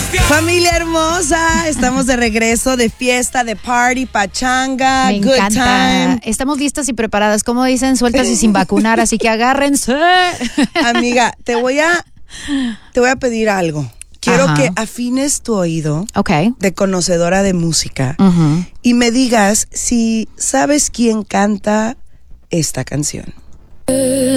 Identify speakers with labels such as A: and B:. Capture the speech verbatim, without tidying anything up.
A: Familia hermosa, estamos de regreso de fiesta, de party, pachanga,
B: Me
A: good
B: encanta.
A: time.
B: Estamos listas y preparadas, como dicen, sueltas y sin vacunar, así que agárrense.
A: Amiga, te voy a te voy a pedir algo. Quiero
B: Ajá.
A: que afines tu oído
B: Ok.
A: de conocedora de música
B: Ujú.
A: y me digas si sabes quién canta esta canción.